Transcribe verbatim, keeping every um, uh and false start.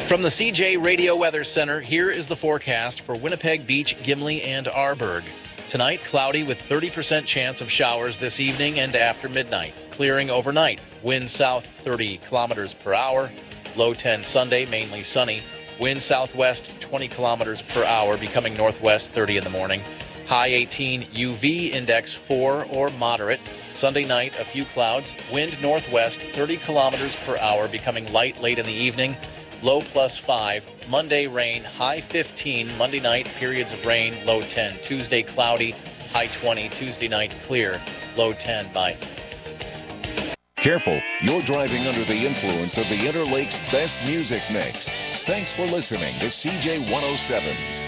From the C J Radio Weather Center, here is the forecast for Winnipeg Beach, Gimli, and Arborg. Tonight, cloudy with thirty percent chance of showers this evening and after midnight. Clearing overnight. Wind south thirty kilometers per hour. Low ten Sunday, mainly sunny. Wind southwest twenty kilometers per hour, becoming northwest thirty in the morning. High eighteen, U V index four or moderate. Sunday night, a few clouds. Wind northwest thirty kilometers per hour, becoming light late in the evening. Low plus five. Monday rain, high fifteen. Monday night, periods of rain, low ten. Tuesday cloudy, high twenty. Tuesday night clear, low ten. Bye. Careful, you're driving under the influence of the Interlake's best music mix. Thanks for listening to C J one oh seven.